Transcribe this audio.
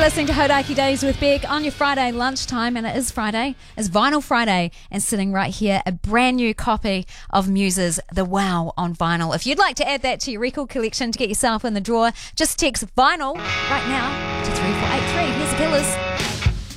listening to Hodaki Days with Beck on your Friday lunchtime, and it is Friday. It's Vinyl Friday, and sitting right here, a brand new copy of Muse's The Wow on vinyl. If you'd like to add that to your record collection to get yourself in the drawer, just text vinyl right now to 3483. Here's the Killers.